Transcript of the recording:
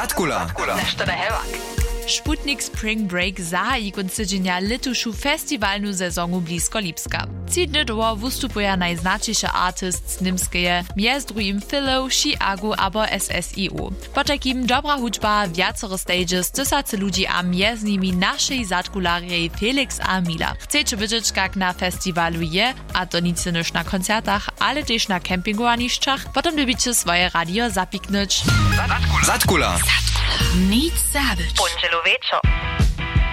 Zatkula. Nešto da hevak. Sputnik Spring Break zahájí konce dňa letušu festiwalnu sezonu blisko Lipska. Cydny doło wystupuje najznaczniejszy artyst z Nimskeje, między drugim Philo, Chiago abo SSIO. Po takim dobra hudźba, wiacere stages, tysacy ludzi a między nimi naszej zatkularej Felix a Mila. Chcecie wiedzieć, jak na festiwalu je, a to nic już na koncertach, ale też na kempingu a niszczach, potem lubicie swoje radio zapiknąć. Zatkula. Nic zabić. Pončelo večer.